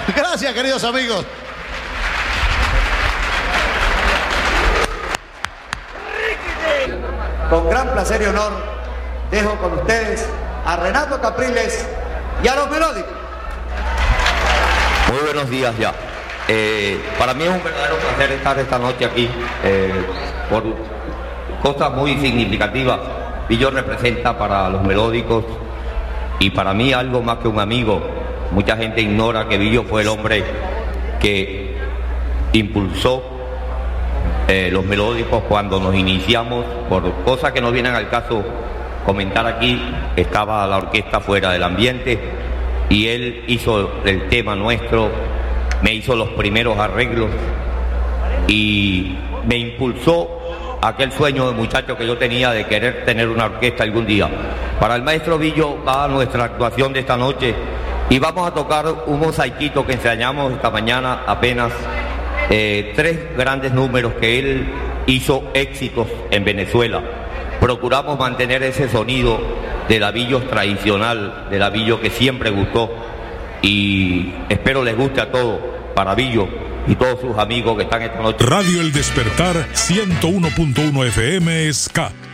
Gracias, queridos amigos. Con gran placer y honor dejo con ustedes a Renato Capriles y a los Melódicos. Muy buenos días ya. Para mí es un verdadero placer estar esta noche aquí por cosas muy significativas. Billo representa para los Melódicos y para mí algo más que un amigo. Mucha gente ignora que Billo fue el hombre que impulsó los Melódicos cuando nos iniciamos. Por cosas que no vienen al caso comentar aquí, estaba la orquesta fuera del ambiente y él hizo el tema nuestro, me hizo los primeros arreglos y me impulsó aquel sueño de muchacho que yo tenía de querer tener una orquesta algún día. Para el maestro Billo va nuestra actuación de esta noche y vamos a tocar un mosaiquito que ensayamos esta mañana apenas, 3 grandes números que él hizo éxitos en Venezuela. Procuramos mantener ese sonido de la Billo tradicional, de la Billo que siempre gustó, y espero les guste a todos, para Billo y todos sus amigos que están esta noche. Radio El Despertar 101.1 FM Ska.